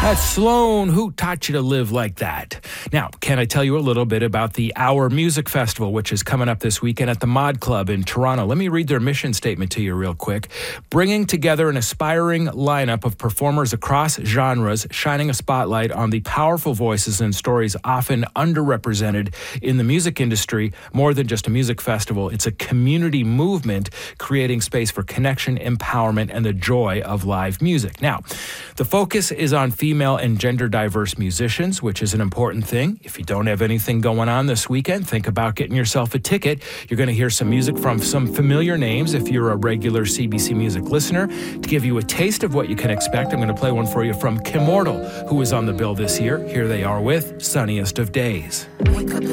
That's Sloan. Who taught you to live like that? Now, can I tell you a little bit about the Hour Music Festival, which is coming up this weekend at the Mod Club in Toronto? Let me read their mission statement to you real quick. Bringing together an aspiring lineup of performers across genres, shining a spotlight on the powerful voices and stories often underrepresented in the music industry. More than just a music festival, it's a community movement creating space for connection, empowerment, and the joy of live music. Now, the focus is on female and gender diverse musicians, which is an important thing. If you don't have anything going on this weekend, think about getting yourself a ticket. You're going to hear some music from some familiar names if you're a regular CBC Music listener. To give you a taste of what you can expect, I'm going to play one for you from Kimmortal, who was on the bill this year. Here they are with Sunniest of Days. Wake up